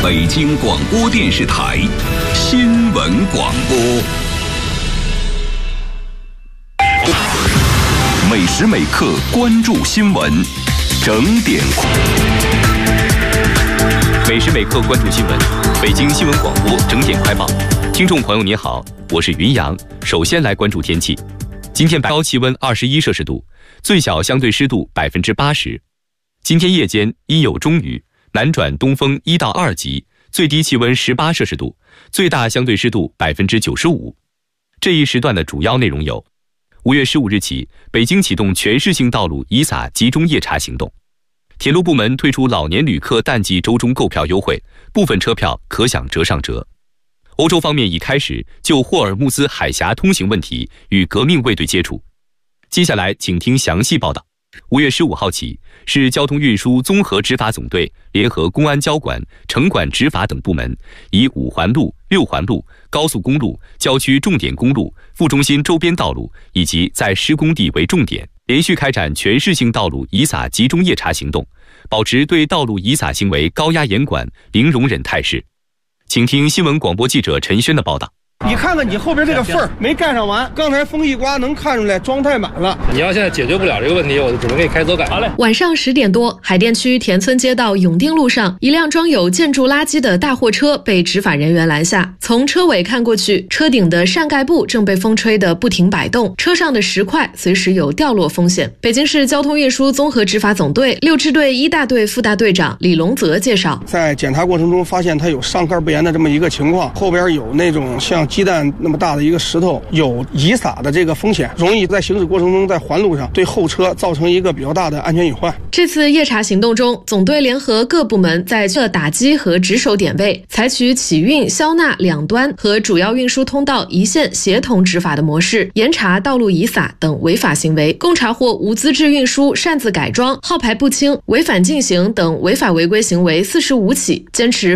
北京广播电视台新闻广播。每时每刻关注新闻，整点。每时每刻关注新闻，北京新闻广播整点快报。听众朋友您好，我是云阳。首先来关注天气。今天高气温21摄氏度，最小相对湿度80%。今天夜间阴有中雨，南转东风1到2级，最低气温18摄氏度，最大相对湿度95%。这一时段的主要内容有：5月15日起，北京启动全市性道路遗撒集中夜查行动。铁路部门推出老年旅客淡季周中购票优惠，部分车票可享折上折。欧洲方面已开始就霍尔木兹海峡通行问题与革命卫队接触。接下来请听详细报道。5月15号起，市交通运输综合执法总队联合公安交管、城管执法等部门，以5环路、6环路、高速公路、郊区重点公路、副中心周边道路以及在施工地为重点，连续开展全市性道路遗撒集中夜查行动，保持对道路遗撒行为高压严管、零容忍态势。请听新闻广播记者陈轩的报道。 你看看你后边这个缝儿没盖上完，刚才风一刮能看出来装太满了。 你要现在解决不了这个问题，我就只能给你开责改。好嘞。 晚上10点多，海淀区田村街道永定路上，一辆装有建筑垃圾的大货车被执法人员拦下。从车尾看过去，车顶的扇盖布正被风吹得不停摆动，车上的石块随时有掉落风险。北京市交通运输综合执法总队6支队1大队副大队长李龙泽介绍， 在检查过程中发现它有上盖不严的这么一个情况，后边有那种像鸡蛋那么大的一个石头，有遗撒的这个风险，容易在行驶过程中在环路上对后车造成一个比较大的安全隐患。 这次夜查行动中，总队联合各部门在打击和值守点位，采取起运、消纳两端和主要运输通道一线协同执法的模式，严查道路遗撒等违法行为，共查获无资质运输、擅自改装、号牌不清、违反进行等违法违规行为45起，坚持